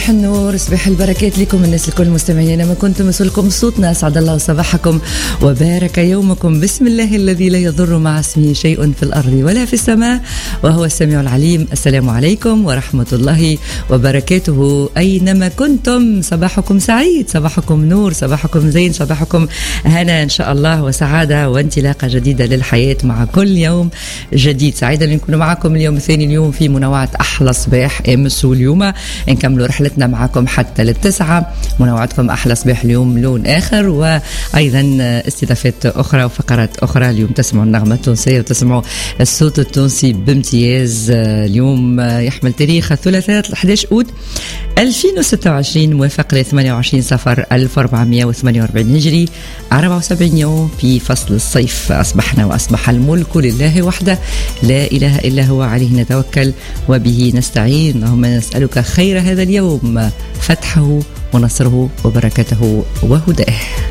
النور، صباح البركات لكم الناس الكل مستمعين ما كنتم مسؤولكم صوتنا. أسعد الله صباحكم وبارك يومكم. بسم الله الذي لا يضر مع اسمه شيء في الأرض ولا في السماء وهو السميع العليم. السلام عليكم ورحمة الله وبركاته أينما كنتم. صباحكم سعيد، صباحكم نور، صباحكم زين، صباحكم هنا إن شاء الله وسعادة وانطلاقة جديدة للحياة مع كل يوم جديد. سعيدة أن نكون معكم اليوم الثاني، اليوم في منوعة أحلى صباح أمس، واليوم نكملوا رحلتنا معكم حتى للتسعة. منوعتكم أحلى صباح اليوم لون آخر، وأيضا استضافات أخرى وفقرات أخرى. اليوم تسمعوا النغمة التونسية وتسمعوا الصوت التونسي بامتياز. اليوم يحمل تاريخ الثلاثاء 11 أوت 2026 موافق ل 28 صفر 1448 هجري، 74 يوم في فصل الصيف. أصبحنا وأصبح الملك لله وحده لا إله إلا هو، عليه نتوكل وبه نستعين. اللهم نسألك خير هذا اليوم، فتحه ونصره وبركته وهداه.